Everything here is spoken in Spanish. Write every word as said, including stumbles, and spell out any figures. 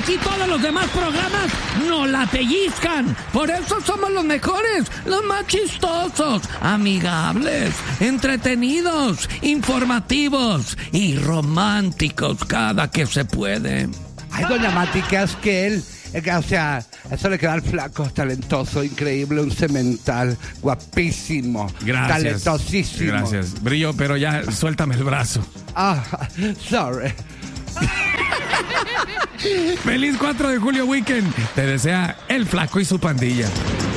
aquí todos los demás programas nos la pellizcan. Por eso somos los mejores, los más chistosos, amigables, entretenidos, informativos y románticos cada que se puede. Ay, doña Mati, qué asquel. O sea, eso le queda al flaco, talentoso, increíble, un cemental, guapísimo, Gracias. talentosísimo. Gracias. Brillo, pero ya suéltame el brazo. Ah, sorry. Feliz cuatro de julio weekend. Te desea el flaco y su pandilla.